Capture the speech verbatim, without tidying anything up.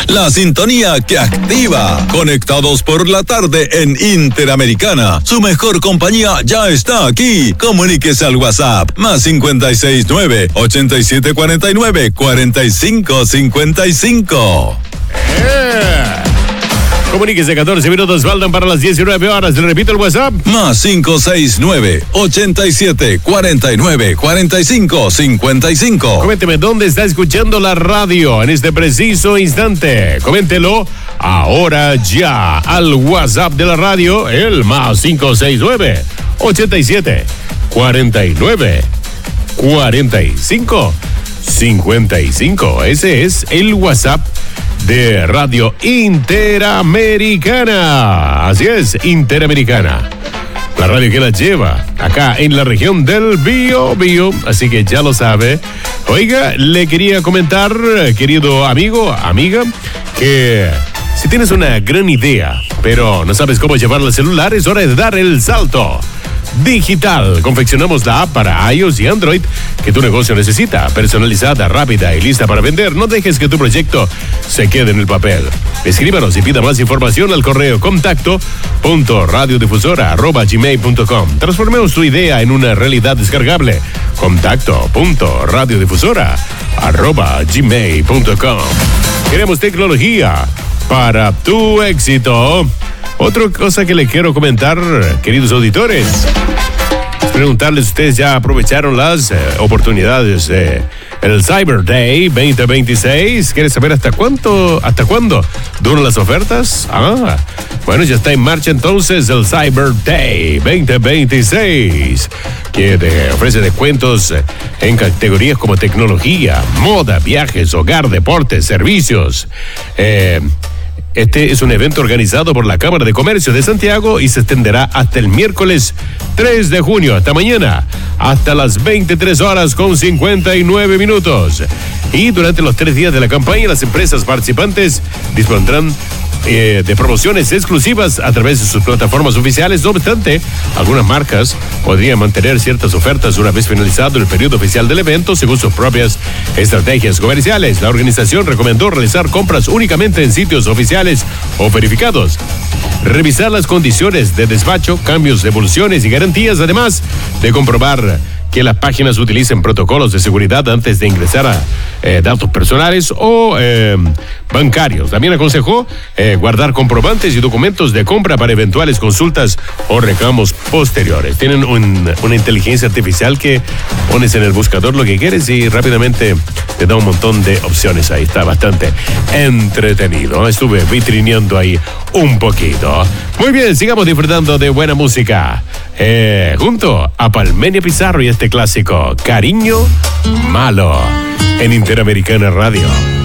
La sintonía que activa. Conectados por la tarde en Interamericana. Su mejor compañía ya está aquí. Comuníquese al WhatsApp más cincuenta y seis nueve, ochenta y siete cuarenta y nueve, cuarenta y cinco cincuenta y cinco. Yeah. Comuníquese, catorce minutos faltan para las diecinueve horas. Le repito el WhatsApp. Más cinco seis nueve, ochenta y siete cuarenta y nueve, cuarenta y cinco cincuenta y cinco. Coménteme dónde está escuchando la radio en este preciso instante. Coméntelo ahora ya al WhatsApp de la radio, el más cinco seis nueve, ochenta y siete cuarenta y nueve, cuarenta y cinco cincuenta y cinco. Ese es el WhatsApp de Radio Interamericana. Así es, Interamericana. La radio que la lleva acá en la región del Biobío. Así que ya lo sabe. Oiga, le quería comentar, querido amigo, amiga, que si tienes una gran idea, pero no sabes cómo llevarla al celular, es hora de dar el salto digital. Confeccionamos la app para iOS y Android que tu negocio necesita, personalizada, rápida y lista para vender. No dejes que tu proyecto se quede en el papel. Escríbanos y pida más información al correo contacto punto radiodifusora arroba gmail punto com. Transformemos tu idea en una realidad descargable. Contacto punto radiodifusora arroba gmail punto com. Queremos tecnología para tu éxito. Otra cosa que le quiero comentar, queridos auditores, es preguntarles, ¿ustedes ya aprovecharon las eh, oportunidades de el Cyber Day veinte veintiséis? ¿Quieres saber hasta cuánto, hasta cuándo duran las ofertas? Ah, bueno, ya está en marcha entonces el Cyber Day veinte veintiséis, que te ofrece descuentos en categorías como tecnología, moda, viajes, hogar, deportes, servicios. Eh... Este es un evento organizado por la Cámara de Comercio de Santiago y se extenderá hasta el miércoles tres de junio, hasta mañana, hasta las veintitrés horas con cincuenta y nueve minutos. Y durante los tres días de la campaña, las empresas participantes dispondrán eh, de promociones exclusivas a través de sus plataformas oficiales. No obstante, algunas marcas podrían mantener ciertas ofertas una vez finalizado el periodo oficial del evento según sus propias estrategias comerciales. La organización recomendó realizar compras únicamente en sitios oficiales o verificados, revisar las condiciones de despacho, cambios, devoluciones y garantías, además de comprobar que las páginas utilicen protocolos de seguridad antes de ingresar a eh, datos personales o eh, bancarios. También aconsejó eh, guardar comprobantes y documentos de compra para eventuales consultas o reclamos posteriores. Tienen un, una inteligencia artificial que pones en el buscador lo que quieres y rápidamente te da un montón de opciones. Ahí está bastante entretenido. Estuve vitrineando ahí un poquito. Muy bien, sigamos disfrutando de buena música. Eh, junto a Palmenia Pizarro y este clásico, Cariño Malo, en Interamericana Radio.